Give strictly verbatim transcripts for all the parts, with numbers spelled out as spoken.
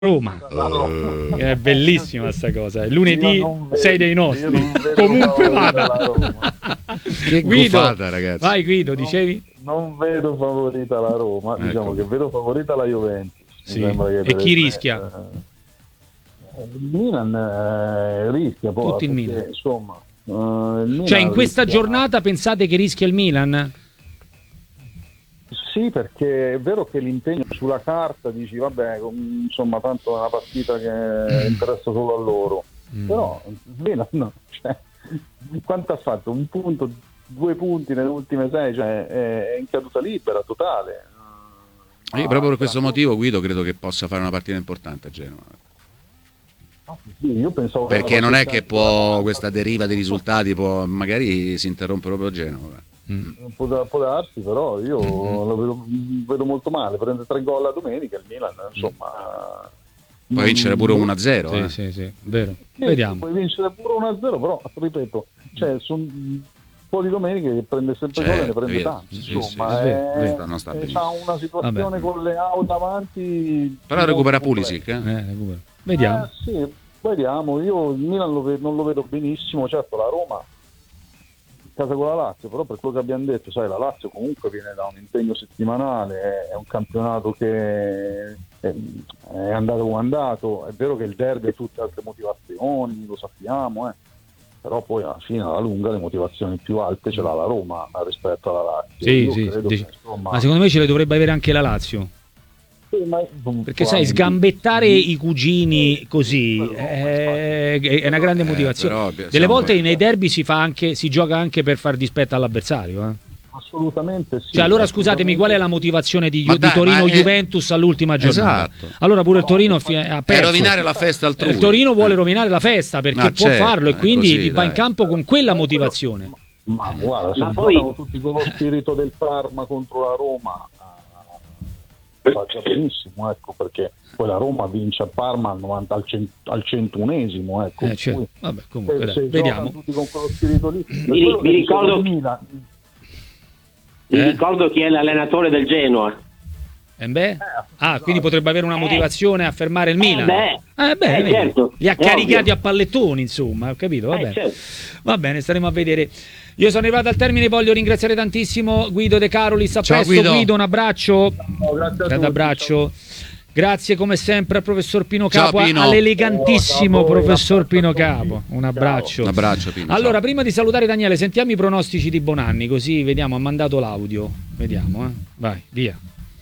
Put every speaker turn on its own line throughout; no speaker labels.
Roma. Uh. È bellissima sta cosa. Lunedì sei dei nostri. Comunque vada.
Che
Guido,
gufata, ragazzi.
Vai Guido, dicevi?
Non, non vedo favorita la Roma, ecco. Diciamo che vedo favorita la Juventus.
Sì. Che e chi rischia?
Eh, il Milan eh, rischia poi.
Tutti il
perché,
Milan.
Insomma, eh, il Milan
cioè in questa
rischia...
giornata pensate che rischia il Milan?
Sì, perché è vero che l'impegno sulla carta dici vabbè, insomma tanto è una partita che interessa solo a loro, mm. però Milan no, cioè, quanto ha fatto? Un punto, due punti nelle ultime sei, cioè è in caduta libera totale.
Io proprio per questo motivo Guido credo che possa fare una partita importante a Genova.
Sì, io pensavo
perché non è che può questa deriva dei risultati può magari si interrompe proprio a Genova.
Mm. Può, può darsi, però io mm. lo vedo, vedo molto male. Prende tre gol la domenica il Milan, insomma.
Puoi vincere pure uno a zero.
Sì,
eh.
sì, sì, vero.
Sì,
vediamo.
Puoi vincere pure uno a zero, però ripeto, cioè sono un po' di domeniche che prende sempre gol e ne prende tanti.
Sì,
insomma,
sì,
è,
sì, non sta
è, c'ha una situazione
Vabbè.
con le auto davanti.
Però recupera Pulisic. Eh?
Eh, recupera. Vediamo.
Eh, sì, vediamo. Io il Milan lo vedo, non lo vedo benissimo, certo la Roma casa con la Lazio, però per quello che abbiamo detto, sai, la Lazio comunque viene da un impegno settimanale, è un campionato che è, è andato come è andato, è vero che il derby ha tutte altre motivazioni, lo sappiamo, eh. però poi alla fine alla lunga le motivazioni più alte ce l'ha la Roma rispetto alla Lazio.
Sì,
Io
sì,
credo
sì.
Che, insomma...
Ma secondo me ce le dovrebbe avere anche la Lazio. Perché sai, sgambettare i cugini così è, è una grande motivazione. Eh, Delle volte nei derby si fa anche, si gioca anche per far dispetto all'avversario. Eh.
Assolutamente sì.
Cioè, allora scusatemi, qual è la motivazione di, di
dai,
Torino-Juventus è... all'ultima giornata?
Esatto.
Allora pure il Torino ha perso.
Per rovinare la festa altrui.
Il Torino vuole rovinare la festa perché
Ma
può
certo,
farlo e quindi
così,
va
dai.
in campo con quella motivazione.
Ma guarda, se
Ma poi...
giocano tutti con lo spirito del Parma contro la Roma, faccia benissimo, ecco, perché poi la Roma vince a Parma al, novanta, al, cent, al centunesimo, ecco.
Eh, cioè, vabbè, comunque,
se, se
vediamo.
Tutti con quello spirito lì.
Mi, mi ricordo, mi
eh?
ricordo chi è l'allenatore del Genoa.
Eh beh? Ah, quindi potrebbe avere una motivazione a fermare il Milan.
Eh
beh, eh beh,
eh, certo,
li ha caricati ovvio. A pallettoni, insomma, ho capito, va
eh,
bene.
certo.
Va bene, staremo a vedere. Io sono arrivato al termine, voglio ringraziare tantissimo Guido De Carolis, a
Ciao,
presto
Guido.
Guido, un abbraccio.
Ciao, grazie a
Grande
tutti,
abbraccio.
ciao.
Grazie come sempre al professor Pino
Ciao,
Capo,
Pino.
all'elegantissimo
Ciao,
professor Pino Capo. Un abbraccio.
Un abbraccio, Pino.
Allora,
ciao.
prima di salutare Daniele, sentiamo i pronostici di Bonanni, così vediamo, ha mandato l'audio. Vediamo, eh. Vai, via.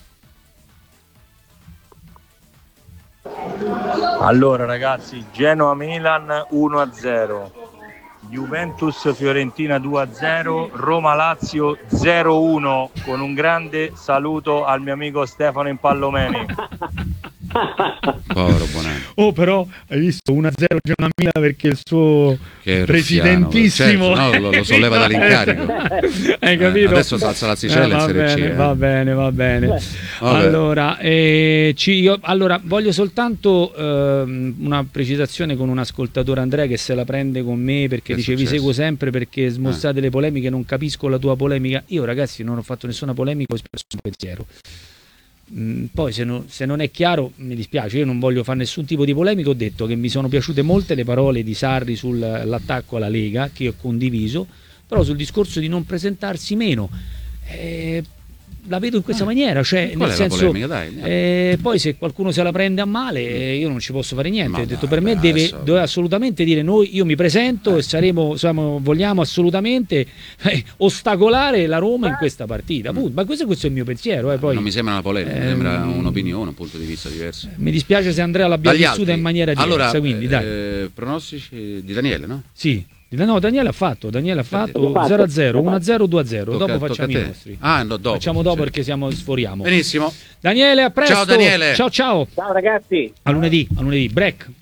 Allora ragazzi, Genoa-Milan uno a zero, Juventus-Fiorentina due a zero, Roma-Lazio zero a uno, con un grande saluto al mio amico Stefano Impallomeni.
Povero Bonanni.
Oh, però hai visto uno a zero Genoa Milan perché il suo
Che
presidentissimo
certo, no, lo, lo solleva dall'incarico.
Hai capito?
Eh, adesso si alza l'asticella
eh,
in
va
Serie C.
bene,
Eh.
va bene, va bene.
Vabbè.
Allora, eh, ci, io, allora, voglio soltanto ehm, una precisazione con un ascoltatore, Andrea, che se la prende con me perché
Che è
dice vi
successo?
seguo sempre perché smorzate
Eh.
le polemiche, non capisco la tua polemica. Io ragazzi non ho fatto nessuna polemica, ho espresso un pensiero. Mm, poi se, no, se non è chiaro mi dispiace, io non voglio fare nessun tipo di polemica. Ho detto che mi sono piaciute molte le parole di Sarri sull'attacco alla Lega, che ho condiviso, però sul discorso di non presentarsi meno eh, la vedo in questa
Ah,
maniera, cioè
qual
nel
è la
senso
polemica? Dai, dai.
eh, poi se qualcuno se la prende a male eh, io non ci posso fare niente.
Ma
Ho detto
dai,
per me
dai,
deve,
adesso-
deve assolutamente dire noi, io mi presento e saremo, siamo, vogliamo assolutamente eh, ostacolare la Roma in questa partita. Punto. Ma questo, questo è il mio pensiero. Eh, poi,
Non mi sembra una polemica, mi
Ehm,
sembra un'opinione, un punto di vista diverso.
mi dispiace se Andrea l'abbia
Dagli
vissuta
altri.
in maniera diversa,
Allora,
quindi dai.
eh, pronostici di Daniele, no?
Sì. No, Daniele ha fatto, Daniele ha fatto
fatto.
zero a zero, uno a zero, due a zero.
Tocca-
Dopo
tocca
facciamo
a
i
te.
nostri.
Ah, no, dopo.
Facciamo dopo
Sì.
perché siamo sforiamo.
Benissimo.
Daniele, a presto.
Ciao, Daniele.
Ciao ciao.
Ciao ragazzi.
A lunedì, a lunedì, break.